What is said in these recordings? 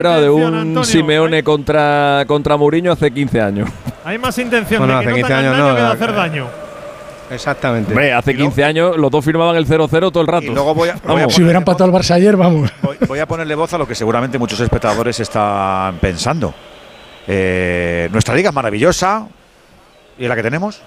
de un Simeone contra Mourinho hace 15 años. Hay más intención de que no te hagan daño que de hacer daño. Exactamente. Hombre, hace 15 años los dos firmaban el 0-0 todo el rato. Y luego si hubieran empatado el Barça ayer, vamos. Voy a ponerle voz a lo que seguramente muchos espectadores están pensando. Nuestra liga es maravillosa y es la que tenemos.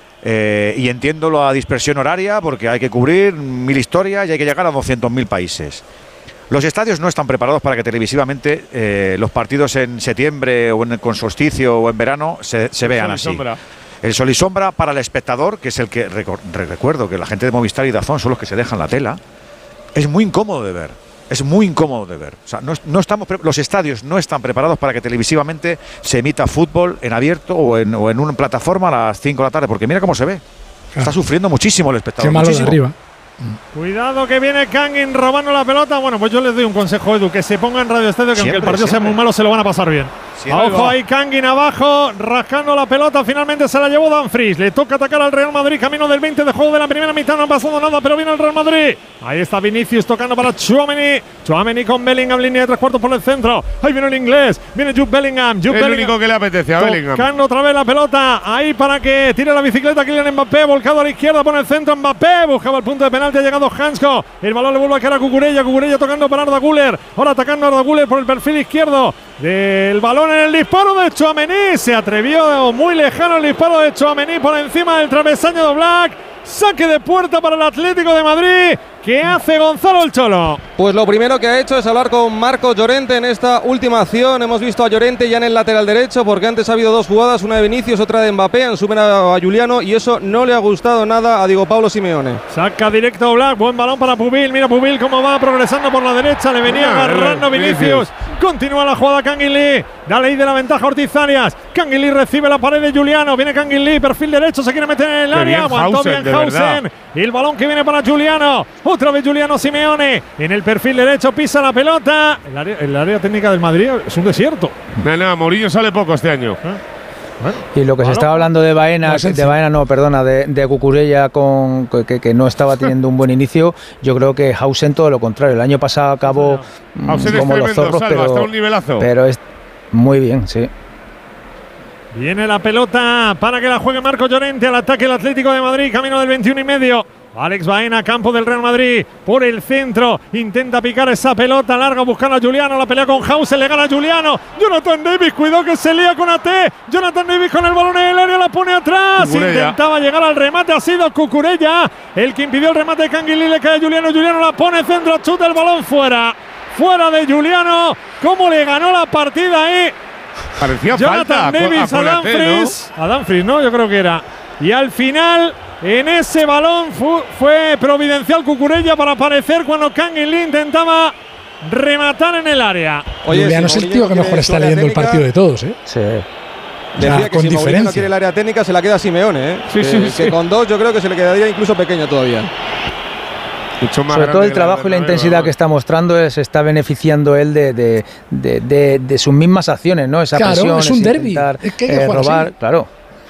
Y entiendo la dispersión horaria porque hay que cubrir 1000 historias y hay que llegar a 200.000 países. Los estadios no están preparados para que televisivamente los partidos en septiembre o con solsticio o en verano se vean así. El sol y sombra para el espectador, que es el que recuerdo que la gente de Movistar y DAZN son los que se dejan la tela, es muy incómodo de ver. Es muy incómodo de ver. O sea, los estadios no están preparados para que televisivamente se emita fútbol en abierto o en una plataforma a las 5 de la tarde, porque mira cómo se ve. Está sufriendo muchísimo el espectador. Qué malo de arriba. Cuidado que viene Kangin robando la pelota. Bueno, pues yo les doy un consejo, Edu, que se ponga en Radio Estadio, que aunque el partido sea muy malo, se lo van a pasar bien. Ojo ahí, Kangin abajo, rascando la pelota. Finalmente se la llevó Dumfries. Le toca atacar al Real Madrid, camino del 20 de juego de la primera mitad. No ha pasado nada, pero viene el Real Madrid. Ahí está Vinicius tocando para Tchouaméni. Tchouaméni con Bellingham, línea de 3/4 por el centro. Ahí viene el inglés, viene Jude Bellingham. El único que le apetece a Bellingham. Tocando otra vez la pelota. Ahí para que tire la bicicleta Kylian Mbappé. Volcado a la izquierda, pone el centro Mbappé. Buscaba el punto de penalti, ha llegado Hansko. El balón le vuelve a caer a Cucurella. Cucurella tocando para Arda Güler. Ahora atacando a Arda Güler por el perfil izquierdo. Del balón en el disparo de Tchouaméni. Se atrevió muy lejano el disparo de Tchouaméni por encima del travesaño de Oblak. Saque de puerta para el Atlético de Madrid. ¿Qué hace Gonzalo el Cholo? Pues lo primero que ha hecho es hablar con Marco Llorente en esta última acción. Hemos visto a Llorente ya en el lateral derecho, porque antes ha habido dos jugadas, una de Vinicius, otra de Mbappé, han superado a Juliano y eso no le ha gustado nada a Diego Pablo Simeone. Saca directo a Oblak, buen balón para Pubil. Mira Pubil cómo va progresando por la derecha, le venía agarrando Vinicius. Continúa la jugada Canguilí, da ley de la ventaja Ortiz Arias. Canguilí recibe la pared de Juliano, viene Canguilí, perfil derecho, se quiere meter en el área, aguantó bien Hausen. Y el balón que viene para Juliano. Otra vez Juliano Simeone en el perfil derecho, pisa la pelota. El área técnica del Madrid es un desierto. No, Mourinho sale poco este año. Bueno, y lo que se estaba hablando de Baena, de Cucurella que no estaba teniendo un buen inicio, yo creo que Hausen todo lo contrario. El año pasado acabó como los zorros, pero es muy bien, sí. Viene la pelota para que la juegue Marco Llorente al ataque el Atlético de Madrid, camino del 21,5. Alex Baena, campo del Real Madrid, por el centro, intenta picar esa pelota larga, buscando a Juliano, la pelea con Hausen, le gana a Juliano. Jonathan Davis, cuidado que se lía con AT. Jonathan Davis con el balón en el área, la pone atrás. Cucurella intentaba llegar al remate, ha sido Cucurella el que impidió el remate de Canguilí, le cae a Juliano, Juliano la pone centro, chuta el balón fuera de Juliano. ¿Cómo le ganó la partida ahí? Parecía Jonathan falta Davis a Dumfries, ¿no? A Dumfries, ¿no? Yo creo que era. Y al final, en ese balón fue providencial Cucurella para aparecer cuando Canguilí intentaba rematar en el área. Oye, Juliano es el tío que mejor está leyendo el partido de todos, ¿eh? Sí. Decía que si Mourinho no quiere el área técnica se la queda Simeone, ¿eh? Que con dos yo creo que se le quedaría incluso pequeño todavía. Sobre todo el trabajo y la intensidad que está mostrando se está beneficiando él de sus mismas acciones, ¿no? Esa presión, es un derbi, es que hay que robar, así. Claro.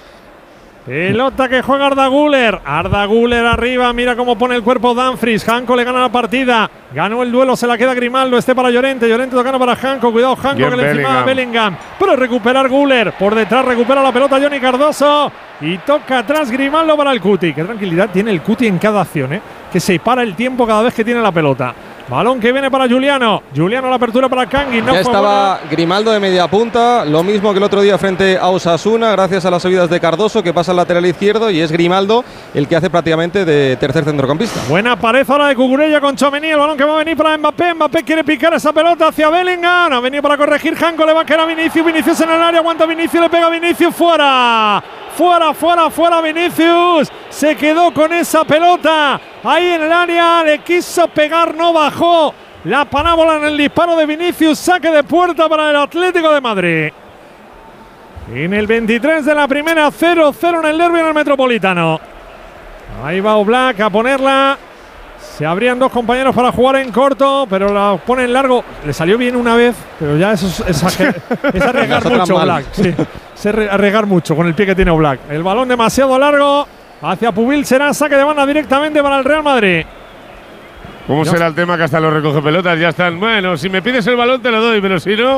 Pelota que juega Arda Güler. Arda Güler arriba, mira cómo pone el cuerpo Dumfries. Hanko le gana la partida. Ganó el duelo, se la queda Grimaldo. Para Llorente. Llorente tocando para Hanko. Cuidado, Hanko que le encima a Bellingham. Pero recuperar Güler. Por detrás recupera la pelota Johnny Cardoso. Y toca atrás Grimaldo para el Cuti. Qué tranquilidad tiene el Cuti en cada acción, ¿eh? Que se para el tiempo cada vez que tiene la pelota. Balón que viene para Juliano. Juliano la apertura para Kangin. Ya estaba Grimaldo de media punta. Lo mismo que el otro día frente a Osasuna, gracias a las subidas de Cardoso, que pasa al lateral izquierdo. Y es Grimaldo el que hace prácticamente de tercer centrocampista. Buena pared ahora de Cucurella con Tchouaméni. El balón que va a venir para Mbappé. Mbappé quiere picar esa pelota hacia Bellingham. Ha venido para corregir Hanko. Le va a caer a Vinicius. Vinicius en el área. Aguanta Vinicius. Le pega a Vinicius. Fuera. Fuera Vinicius. Se quedó con esa pelota ahí en el área. Le quiso pegar, no bajó la parábola en el disparo de Vinicius. Saque de puerta para el Atlético de Madrid. En el 23 de la primera, 0-0 en el derbi en el Metropolitano. Ahí va Oblak a ponerla. Se abrían dos compañeros para jugar en corto, pero la pone en largo. Le salió bien una vez, pero ya eso es arriesgar mucho Oblak. Sí, es arriesgar mucho con el pie que tiene Oblak. El balón demasiado largo hacia Pubil, será saque de banda directamente para el Real Madrid. ¿Cómo será el tema que hasta los recoge pelotas ya están? Bueno, si me pides el balón te lo doy, pero si no…